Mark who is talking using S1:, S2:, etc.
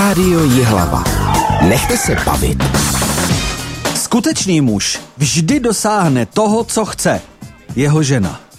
S1: Rádio Jihlava. Nechte se bavit.
S2: Skutečný muž vždy dosáhne toho, co chce. Jeho žena.